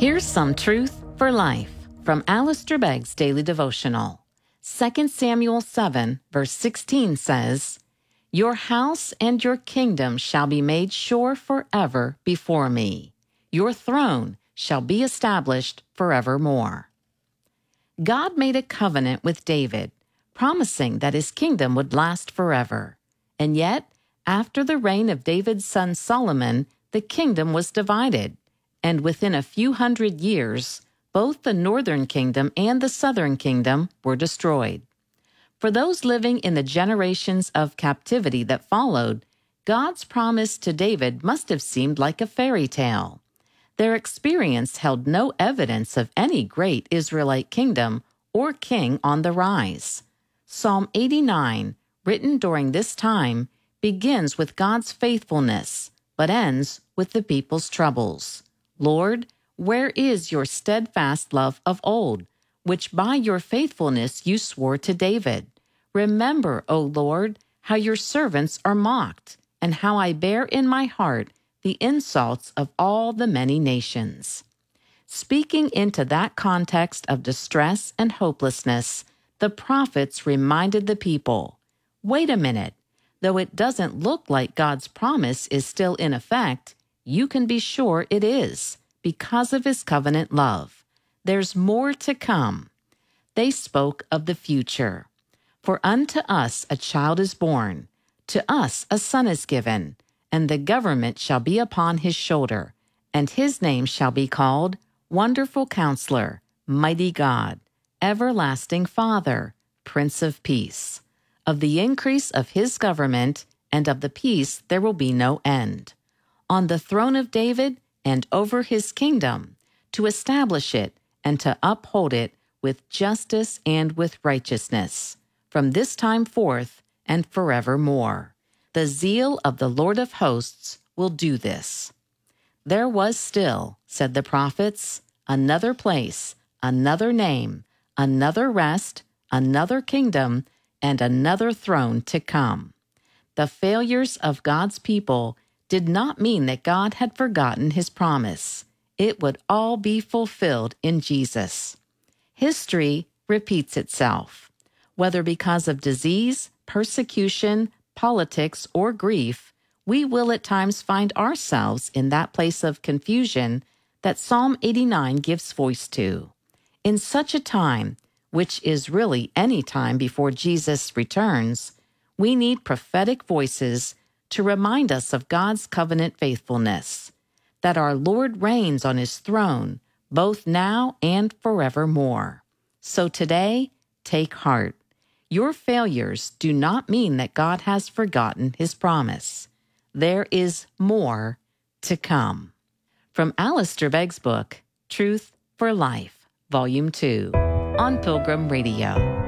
Here's some truth for life from Alistair Begg's Daily Devotional. 2 Samuel 7, verse 16 says, "Your house and your kingdom shall be made sure forever before me. Your throne shall be established forevermore." God made a covenant with David, promising that his kingdom would last forever. And yet, after the reign of David's son Solomon, the kingdom was divided, and within a few hundred years, both the northern kingdom and the southern kingdom were destroyed. For those living in the generations of captivity that followed, God's promise to David must have seemed like a fairy tale. Their experience held no evidence of any great Israelite kingdom or king on the rise. Psalm 89, written during this time, begins with God's faithfulness, but ends with the people's troubles. Lord, where is your steadfast love of old, which by your faithfulness you swore to David? Remember, O Lord, how your servants are mocked, and how I bear in my heart the insults of all the many nations. Speaking into that context of distress and hopelessness, the prophets reminded the people, wait a minute, though it doesn't look like God's promise is still in effect, you can be sure it is, because of his covenant love. There's more to come. They spoke of the future. For unto us a child is born, to us a son is given, and the government shall be upon his shoulder, and his name shall be called Wonderful Counselor, Mighty God, Everlasting Father, Prince of Peace. Of the increase of his government and of the peace there will be no end. On the throne of David and over his kingdom, to establish it and to uphold it with justice and with righteousness, from this time forth and forevermore. The zeal of the Lord of hosts will do this. There was still, said the prophets, another place, another name, another rest, another kingdom, and another throne to come. The failures of God's people did not mean that God had forgotten his promise. It would all be fulfilled in Jesus. History repeats itself. Whether because of disease, persecution, politics, or grief, we will at times find ourselves in that place of confusion that Psalm 89 gives voice to. In such a time, which is really any time before Jesus returns, we need prophetic voices to remind us of God's covenant faithfulness, that our Lord reigns on his throne, both now and forevermore. So today, take heart. Your failures do not mean that God has forgotten his promise. There is more to come. From Alistair Begg's book, Truth for Life, Volume 2, on Pilgrim Radio.